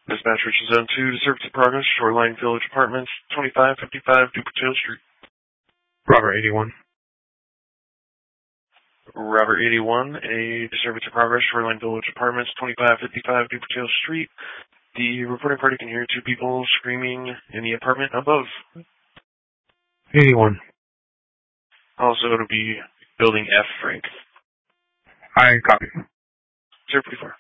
Dispatch reaches Zone 2 to service in progress, Shoreline Village Apartments, 2555 Dupertail Street. Robert 81. Robert 81, a disturbance in progress, Shoreline Village Apartments, 2555 Dupertail Street. The reporting party can hear two people screaming in the apartment above. 81. Also, it'll be Building F, Frank. I copy. 044.